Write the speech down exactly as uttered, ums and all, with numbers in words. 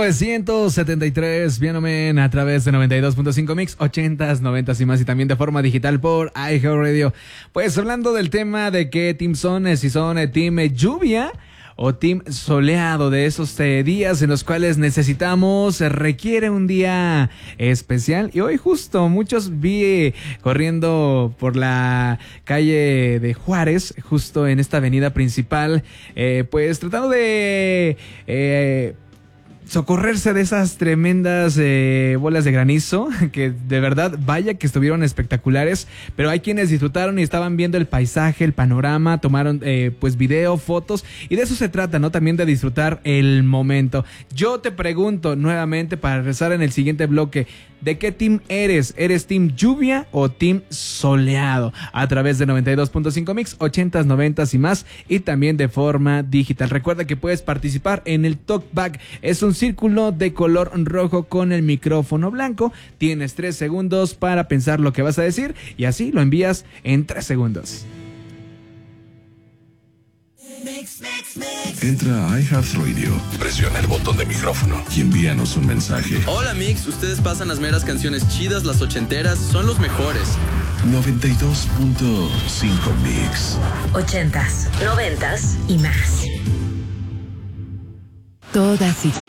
novecientos setenta y tres, viéndome a través de noventa y dos punto cinco Mix, ochentas, noventas y más, y también de forma digital por iHeartRadio. Pues hablando del tema de qué team son, si son eh, team eh, lluvia o team soleado, de esos eh, días en los cuales necesitamos, eh, requiere un día especial. Y hoy justo muchos vi eh, corriendo por la calle de Juárez, justo en esta avenida principal, eh, pues tratando de eh, socorrerse de esas tremendas eh, bolas de granizo, que de verdad, vaya que estuvieron espectaculares, pero hay quienes disfrutaron y estaban viendo el paisaje, el panorama, tomaron eh, pues video, fotos, y de eso se trata, ¿no? También de disfrutar el momento. Yo te pregunto nuevamente, para regresar en el siguiente bloque, ¿de qué team eres? ¿Eres team lluvia o team soleado? A través de noventa y dos punto cinco Mix, ochentas, noventas y más, y también de forma digital. Recuerda que puedes participar en el Talkback. Es un círculo de color rojo con el micrófono blanco. Tienes tres segundos para pensar lo que vas a decir y así lo envías en tres segundos. Entra a iHeartRadio, presiona el botón de micrófono y envíanos un mensaje. Hola Mix, ustedes pasan las meras canciones chidas, las ochenteras, son los mejores. noventa y dos punto cinco Mix. Ochentas, noventas y más. Todas y